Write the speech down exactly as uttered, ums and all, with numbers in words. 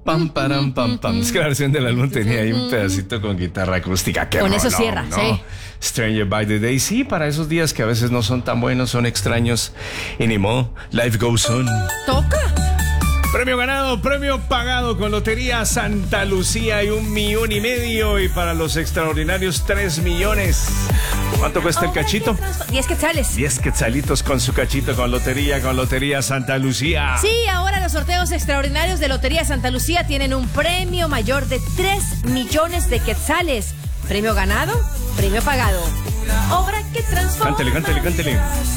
pam, param, pam, pam. Es que la versión del álbum tenía ahí un pedacito con guitarra acústica. Qué con eso rolón, cierra, ¿no? sí. Stranger by the Day, sí, para esos días que a veces no son tan buenos, son extraños. Y ni modo, life goes on. Toca. Premio ganado, premio pagado con Lotería Santa Lucía y un millón y medio. Y para los extraordinarios, tres millones. ¿Cuánto cuesta el cachito? Diez quetzales. Diez quetzalitos con su cachito con Lotería, con Lotería Santa Lucía. Sí, ahora los sorteos extraordinarios de Lotería Santa Lucía tienen un premio mayor de tres millones de quetzales. Premio ganado, premio pagado. Obra que transforma. Cántele, cántele, cántele.